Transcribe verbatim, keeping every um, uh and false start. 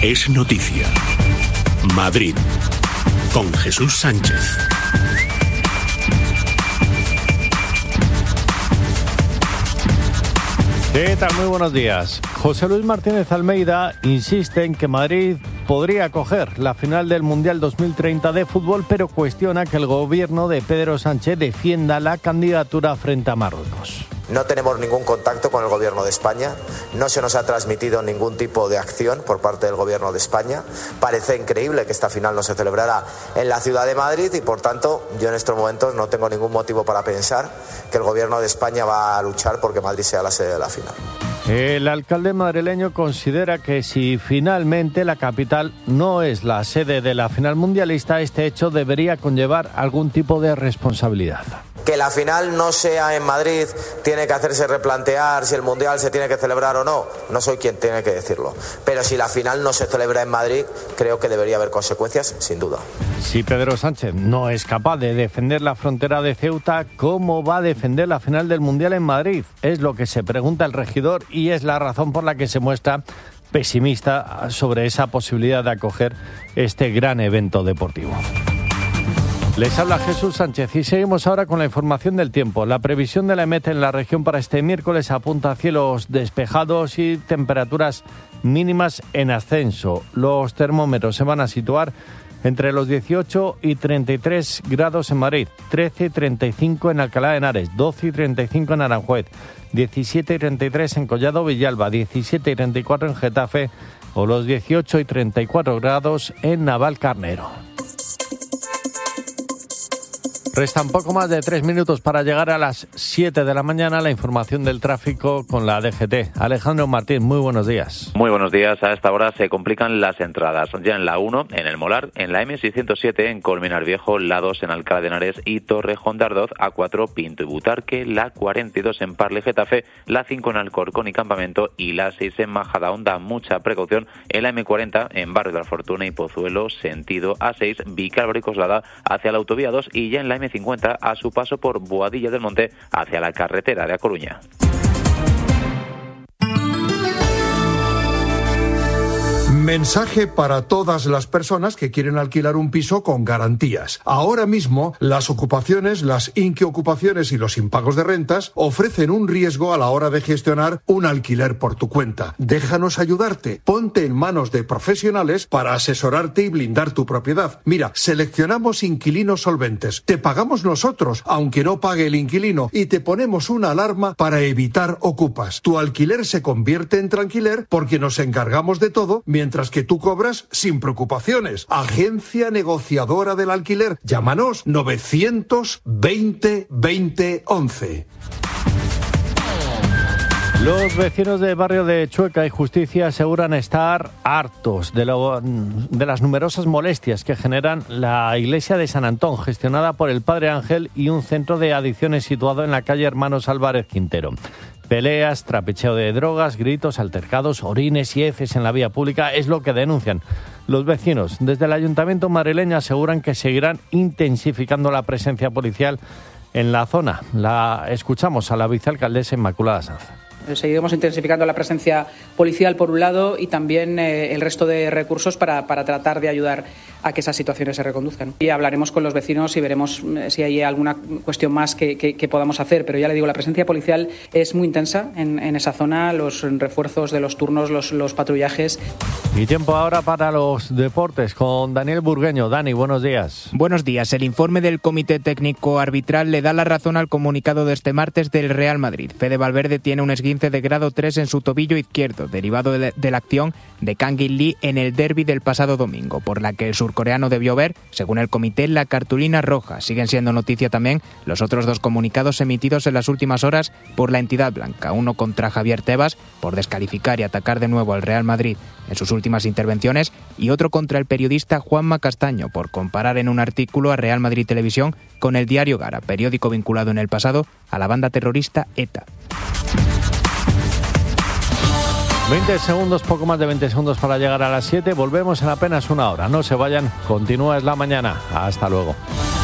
es noticia. Madrid, con Jesús Sánchez. ¿Qué tal? Muy buenos días. José Luis Martínez Almeida insiste en que Madrid podría acoger la final del Mundial dos mil treinta de fútbol, pero cuestiona que el gobierno de Pedro Sánchez defienda la candidatura frente a Marruecos. No tenemos ningún contacto con el Gobierno de España, no se nos ha transmitido ningún tipo de acción por parte del Gobierno de España. Parece increíble que esta final no se celebrara en la ciudad de Madrid y, por tanto, yo en estos momentos no tengo ningún motivo para pensar que el Gobierno de España va a luchar porque Madrid sea la sede de la final. El alcalde madrileño considera que si finalmente la capital no es la sede de la final mundialista, este hecho debería conllevar algún tipo de responsabilidad. Que la final no sea en Madrid tiene que hacerse replantear si el Mundial se tiene que celebrar o no. No soy quien tiene que decirlo. Pero si la final no se celebra en Madrid, creo que debería haber consecuencias, sin duda. Si Pedro Sánchez no es capaz de defender la frontera de Ceuta, ¿cómo va a defender la final del Mundial en Madrid? Es lo que se pregunta el regidor y es la razón por la que se muestra pesimista sobre esa posibilidad de acoger este gran evento deportivo. Les habla Jesús Sánchez y seguimos ahora con la información del tiempo. La previsión de la EMET en la región para este miércoles apunta a cielos despejados y temperaturas mínimas en ascenso. Los termómetros se van a situar entre los dieciocho y treinta y tres grados en Madrid, trece y treinta y cinco en Alcalá de Henares, doce y treinta y cinco en Aranjuez, diecisiete y treinta y tres en Collado Villalba, diecisiete y treinta y cuatro en Getafe o los dieciocho y treinta y cuatro grados en Navalcarnero. Restan poco más de tres minutos para llegar a las siete de la mañana. La información del tráfico con la D G T. Alejandro Martín, muy buenos días. Muy buenos días. A esta hora se complican las entradas. Ya en la uno, en el Molar, en la eme seiscientos siete, en Colmenar Viejo, la dos en Alcalá de Henares y Torrejón de Ardoz, A cuatro, Pinto y Butarque, la cuarenta y dos en Parle y Getafe, la cinco en Alcorcón y Campamento y la seis en Majadahonda. Mucha precaución en la eme cuarenta, en Barrio de la Fortuna y Pozuelo, sentido A seis, Vicálvaro y Coslada, hacia la autovía dos y ya en la eme cincuenta a su paso por Boadilla del Monte hacia la carretera de A Coruña. Mensaje para todas las personas que quieren alquilar un piso con garantías. Ahora mismo, las ocupaciones, las inquiocupaciones y los impagos de rentas ofrecen un riesgo a la hora de gestionar un alquiler por tu cuenta. Déjanos ayudarte. Ponte en manos de profesionales para asesorarte y blindar tu propiedad. Mira, seleccionamos inquilinos solventes. Te pagamos nosotros, aunque no pague el inquilino, y te ponemos una alarma para evitar ocupas. Tu alquiler se convierte en tranquiler porque nos encargamos de todo, mientras que tú cobras sin preocupaciones. Agencia negociadora del alquiler. Llámanos novecientos veinte veinte once. Los vecinos del barrio de Chueca y Justicia aseguran estar hartos de, lo, de las numerosas molestias que generan la iglesia de San Antón, gestionada por el Padre Ángel, y un centro de adicciones situado en la calle Hermanos Álvarez Quintero. Peleas, trapicheo de drogas, gritos, altercados, orines y heces en la vía pública es lo que denuncian los vecinos. Desde el Ayuntamiento madrileño aseguran que seguirán intensificando la presencia policial en la zona. La escuchamos a la vicealcaldesa Inmaculada Sanz. Seguiremos intensificando la presencia policial por un lado y también eh, el resto de recursos para, para tratar de ayudar a que esas situaciones se reconduzcan. Y hablaremos con los vecinos y veremos eh, si hay alguna cuestión más que, que, que podamos hacer. Pero ya le digo, la presencia policial es muy intensa en, en esa zona, los refuerzos de los turnos, los, los patrullajes. Y tiempo ahora para los deportes con Daniel Burgueño. Dani, buenos días. Buenos días. El informe del Comité Técnico Arbitral le da la razón al comunicado de este martes del Real Madrid. Fede Valverde tiene un esguince de grado tres en su tobillo izquierdo, derivado de, de la acción de Kang-in Lee en el derbi del pasado domingo, por la que el surcoreano debió ver, según el comité, la cartulina roja. Siguen siendo noticia también los otros dos comunicados emitidos en las últimas horas por la entidad blanca, uno contra Javier Tebas por descalificar y atacar de nuevo al Real Madrid en sus últimas intervenciones, y otro contra el periodista Juanma Castaño por comparar en un artículo a Real Madrid Televisión con el diario Gara, periódico vinculado en el pasado a la banda terrorista ETA. veinte segundos, poco más de veinte segundos para llegar a las siete. Volvemos en apenas una hora. No se vayan, continúa Es la Mañana. Hasta luego.